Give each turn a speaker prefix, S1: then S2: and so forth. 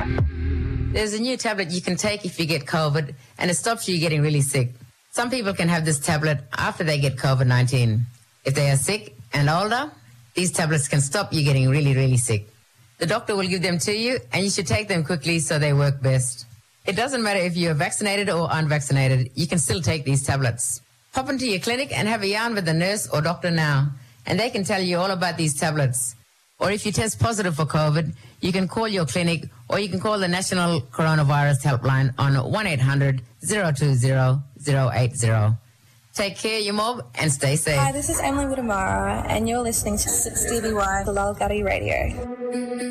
S1: There's a new tablet you can take if you get COVID, and it stops you getting really sick. Some people can have this tablet after they get COVID-19. If they are sick and older, these tablets can stop you getting really, really sick. The doctor will give them to you, and you should take them quickly so they work best. It doesn't matter if you're vaccinated or unvaccinated, you can still take these tablets. Pop into your clinic and have a yarn with the nurse or doctor now, and they can tell you all about these tablets. Or if you test positive for COVID, you can call your clinic or you can call the National Coronavirus Helpline on 1-800-020-080. Take care, you mob, and stay safe.
S2: Hi, this is Emily Witamara, and you're listening to 6DBY, the Lulgutty Radio.